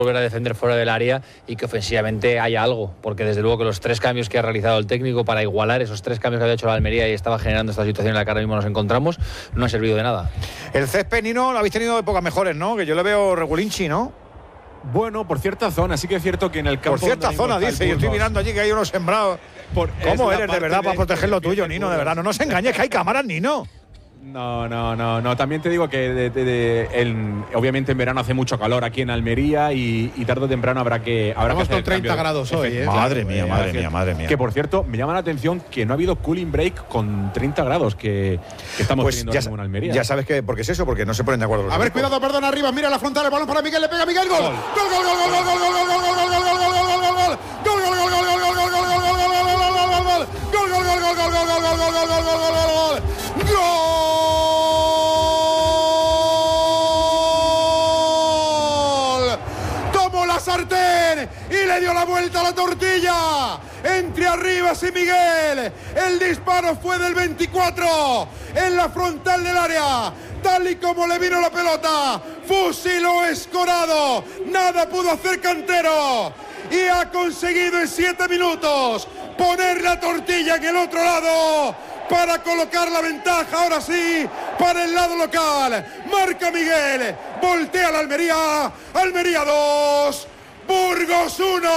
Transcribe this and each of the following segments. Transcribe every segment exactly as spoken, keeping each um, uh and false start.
volver a defender fuera del área y que ofensivamente haya algo, porque desde luego que los tres cambios que ha realizado el técnico para igualar esos tres cambios que había hecho la Almería y estaba generando esta situación en la que ahora mismo nos encontramos, no ha servido de nada. El césped, Nino, lo habéis tenido épocas mejores, ¿no? Que yo le veo regulinchi, ¿no? Bueno, por cierta zona, sí que es cierto que en el campo... Por cierta zona, dice, yo estoy mirando allí que hay unos sembrados. Por, ¿Cómo eres de verdad de, para proteger lo tuyo, Nino? De verdad, no nos engañes que hay cámaras, Nino. No, no, no, no. También te digo que de, de, de, el, obviamente en verano hace mucho calor aquí en Almería y, y tarde o temprano habrá que habrá Estamos que hacer con treinta grados hoy, ¿eh? Madre mía, madre mía, madre mía. Que por cierto, me llama la atención que no ha habido cooling break con treinta grados que, que estamos pues teniendo ya, en Almería. Ya sabes que porque es eso, porque no se ponen de acuerdo. A ver, cuidado, perdón, arriba, mira la frontal, el balón para Miguel, le pega Miguel, gol. Gol, gol, gol, gol, gol, gol, gol, gol, gol, gol, gol, gol, gol, gol, gol, gol, gol. Gol, gol, gol, gol, gol, gol, gol, gol, gol, gol, gol, gol, gol, gol, gol, gol, gol, gol, gol, sartén y le dio la vuelta a la tortilla entre Arribas y Miguel. El disparo fue del veinticuatro en la frontal del área, tal y como le vino la pelota, fusiló Escorado, nada pudo hacer Cantero y ha conseguido en siete minutos poner la tortilla en el otro lado para colocar la ventaja, ahora sí, para el lado local. Marca Miguel, voltea la Almería, Almería dos, Burgos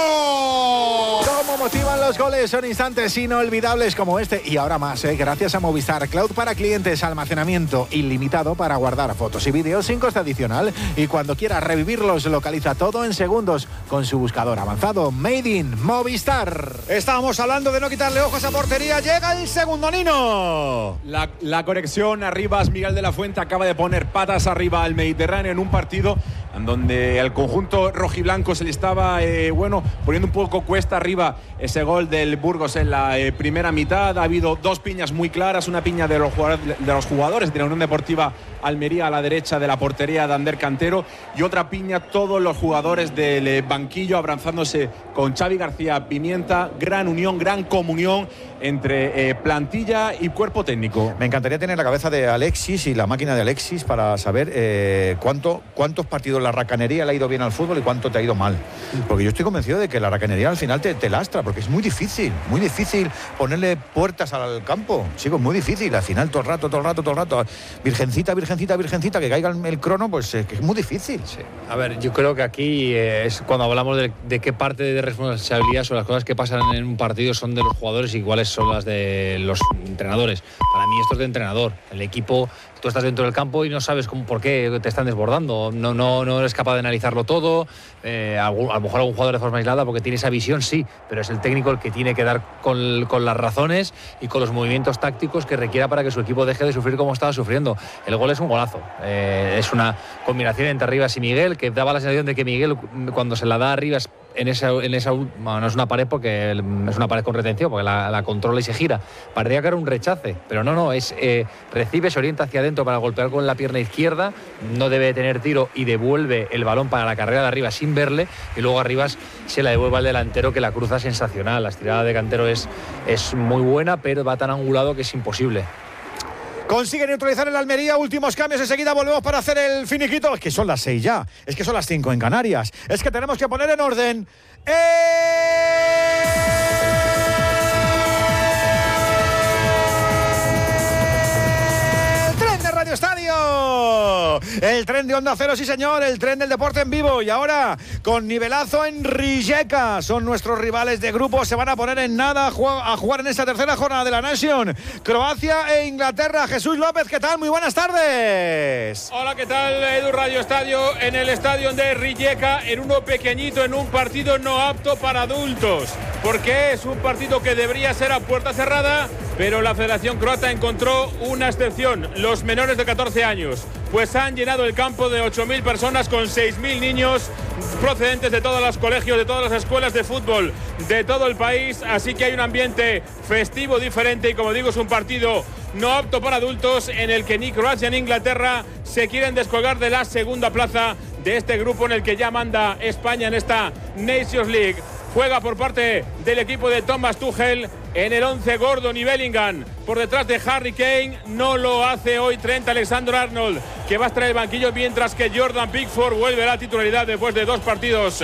uno. Cómo motivan los goles, son instantes inolvidables como este y ahora más, ¿eh? Gracias a Movistar Cloud para clientes, almacenamiento ilimitado para guardar fotos y vídeos sin coste adicional y cuando quieras revivirlos localiza todo en segundos con su buscador avanzado Made in Movistar. Estábamos hablando de no quitarle ojos a portería, llega el segundo, Nino. La, la conexión Arribas, Miguel de la Fuente acaba de poner patas arriba al Mediterráneo en un partido en donde al conjunto rojiblanco se le estaba eh, bueno, poniendo un poco cuesta arriba ese gol del Burgos en la eh, primera mitad. Ha habido dos piñas muy claras, una piña de los jugadores de, los jugadores de la Unión Deportiva Almería a la derecha de la portería de Ander Cantero y otra piña todos los jugadores del eh, banquillo abrazándose con Xavi García Pimienta. Gran unión, gran comunión entre eh, plantilla y cuerpo técnico. Me encantaría tener la cabeza de Alexis y la máquina de Alexis para saber eh, cuánto, cuántos partidos la racanería le ha ido bien al fútbol y cuánto te ha ido mal. Porque yo estoy convencido de que la racanería al final te, te lastra, porque es muy difícil, muy difícil ponerle puertas al campo. Chicos, muy difícil. Al final todo el rato, todo el rato, todo el rato. Virgencita, virgencita, virgencita, que caiga el, el crono, pues eh, que es muy difícil. Sí. A ver, yo creo que aquí eh, es cuando hablamos de, de qué parte de responsabilidad son las cosas que pasan en un partido son de los jugadores y cuáles son las de los entrenadores. Para mí esto es de entrenador. El equipo, tú estás dentro del campo y no sabes cómo, por qué te están desbordando. No, no, no eres capaz de analizarlo todo. Eh, a, a lo mejor algún jugador de forma aislada porque tiene esa visión, sí, pero es el técnico el que tiene que dar con, con las razones y con los movimientos tácticos que requiera para que su equipo deje de sufrir como estaba sufriendo. El gol es un golazo. Eh, es una combinación entre Arribas y Miguel que daba la sensación de que Miguel, cuando se la da a Arribas en esa, en esa bueno, no es una pared porque es una pared con retención porque la, la controla y se gira, parecía que era un rechace, pero no, no, es eh, recibe, se orienta hacia adentro para golpear con la pierna izquierda, no debe tener tiro y devuelve el balón para la carrera de arriba sin verle y luego Arribas se la devuelve al delantero que la cruza sensacional. La estirada de Cantero es, es muy buena, pero va tan angulado que es imposible. Consigue neutralizar el Almería, últimos cambios, enseguida volvemos para hacer el finiquito. Es que son las seis ya, es que son las cinco en Canarias, es que tenemos que poner en orden. ¡Eh! Estadio, el tren de Onda Cero, sí señor, el tren del deporte en vivo y ahora con nivelazo en Rijeka, son nuestros rivales de grupo, se van a poner en nada a jugar, a jugar en esta tercera jornada de la Nation, Croacia e Inglaterra. Jesús López, ¿qué tal? Muy buenas tardes. Hola, ¿qué tal? Edu Radio Estadio, en el estadio de Rijeka, en uno pequeñito, en un partido no apto para adultos, porque es un partido que debería ser a puerta cerrada, pero la Federación Croata encontró una excepción, los menores de catorce años, pues han llenado el campo de ocho mil personas con seis mil niños procedentes de todos los colegios, de todas las escuelas de fútbol de todo el país, así que hay un ambiente festivo diferente y como digo es un partido no apto para adultos en el que ni Croacia ni Inglaterra se quieren descolgar de la segunda plaza de este grupo en el que ya manda España en esta Nations League. juega por parte del equipo de Thomas Tuchel. En el once Gordon y Bellingham por detrás de Harry Kane. No lo hace hoy Trent Alexander-Arnold, que va a estar en el banquillo, mientras que Jordan Pickford vuelve a la titularidad después de dos partidos